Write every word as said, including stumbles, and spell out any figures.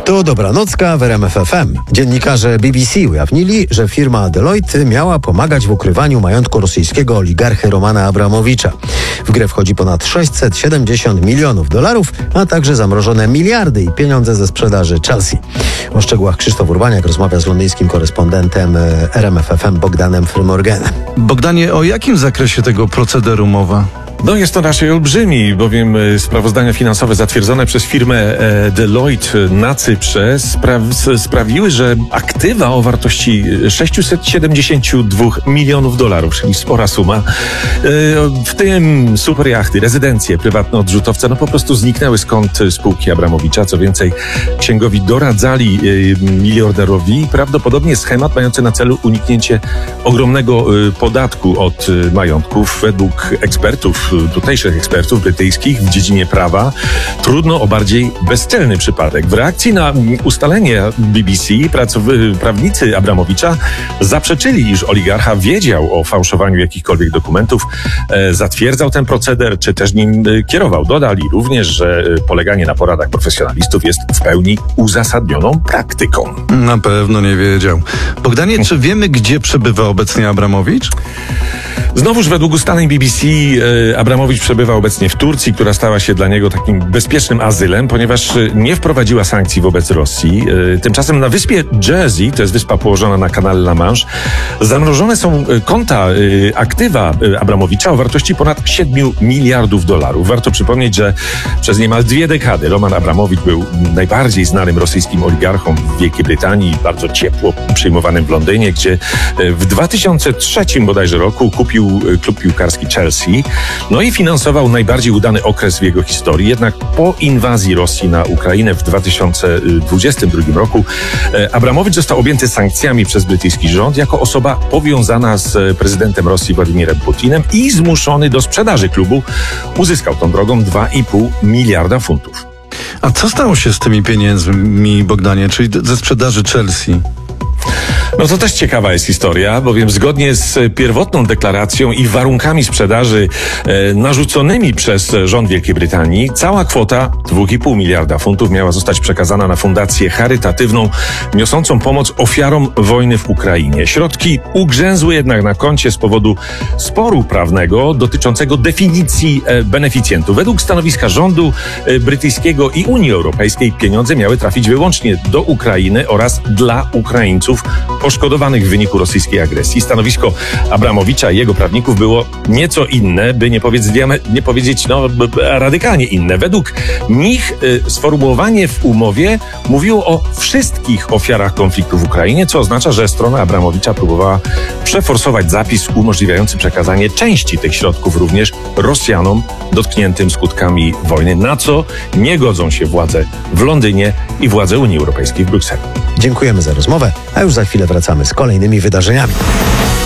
To dobranocka w R M F F M. Dziennikarze B B C ujawnili, że firma Deloitte miała pomagać w ukrywaniu majątku rosyjskiego oligarchy Romana Abramowicza. W grę wchodzi ponad sześćset siedemdziesiąt milionów dolarów, a także zamrożone miliardy i pieniądze ze sprzedaży Chelsea. O szczegółach Krzysztof Urbaniak rozmawia z londyńskim korespondentem R M F F M Bogdanem Frymorganem. Bogdanie, o jakim zakresie tego procederu mowa? No jest to raczej olbrzymi, bowiem sprawozdania finansowe zatwierdzone przez firmę Deloitte na Cyprze spra- sprawiły, że aktywa o wartości sześćset siedemdziesiąt dwa milionów dolarów, czyli spora suma, w tym superjachty, rezydencje, prywatne odrzutowce, no po prostu zniknęły z kont spółki Abramowicza. Co więcej, księgowi doradzali miliarderowi prawdopodobnie schemat mający na celu uniknięcie ogromnego podatku od majątków. Według ekspertów, tutejszych ekspertów brytyjskich w dziedzinie prawa, trudno o bardziej bezcelny przypadek. W reakcji na ustalenie B B C pracow- prawnicy Abramowicza zaprzeczyli, iż oligarcha wiedział o fałszowaniu jakichkolwiek dokumentów, e, zatwierdzał ten proceder, czy też nim e, kierował. Dodali również, że e, poleganie na poradach profesjonalistów jest w pełni uzasadnioną praktyką. Na pewno nie wiedział. Bogdanie, czy wiemy, gdzie przebywa obecnie Abramowicz? Znowuż według ustaleń B B C e, Abramowicz przebywa obecnie w Turcji, która stała się dla niego takim bezpiecznym azylem, ponieważ nie wprowadziła sankcji wobec Rosji. E, tymczasem na wyspie Jersey, to jest wyspa położona na kanale La Manche, zamrożone są konta, e, aktywa Abramowicza o wartości ponad siedmiu miliardów dolarów. Warto przypomnieć, że przez niemal dwie dekady Roman Abramowicz był najbardziej znanym rosyjskim oligarchą w Wielkiej Brytanii, bardzo ciepło przyjmowanym w Londynie, gdzie w dwa tysiące trzecim bodajże roku kupił klub piłkarski Chelsea, no i finansował najbardziej udany okres w jego historii. Jednak po inwazji Rosji na Ukrainę w dwa tysiące dwudziestym drugim roku Abramowicz został objęty sankcjami przez brytyjski rząd jako osoba powiązana z prezydentem Rosji Władimirem Putinem i zmuszony do sprzedaży klubu. Uzyskał tą drogą dwa i pół miliarda funtów. A co stało się z tymi pieniędzmi, Bogdanie, czyli ze sprzedaży Chelsea? No to też ciekawa jest historia, bowiem zgodnie z pierwotną deklaracją i warunkami sprzedaży e, narzuconymi przez rząd Wielkiej Brytanii, cała kwota dwa i pół miliarda funtów miała zostać przekazana na fundację charytatywną niosącą pomoc ofiarom wojny w Ukrainie. Środki ugrzęzły jednak na koncie z powodu sporu prawnego dotyczącego definicji e, beneficjentów. Według stanowiska rządu e, brytyjskiego i Unii Europejskiej pieniądze miały trafić wyłącznie do Ukrainy oraz dla Ukraińców poszkodowanych w wyniku rosyjskiej agresji. Stanowisko Abramowicza i jego prawników było nieco inne, by nie powiedzieć, nie powiedzieć no, radykalnie inne. Według nich y, sformułowanie w umowie mówiło o wszystkich ofiarach konfliktu w Ukrainie, co oznacza, że strona Abramowicza próbowała przeforsować zapis umożliwiający przekazanie części tych środków również Rosjanom dotkniętym skutkami wojny, na co nie godzą się władze w Londynie i władze Unii Europejskiej w Brukseli. Dziękujemy za rozmowę, a już za chwilę wracamy z kolejnymi wydarzeniami.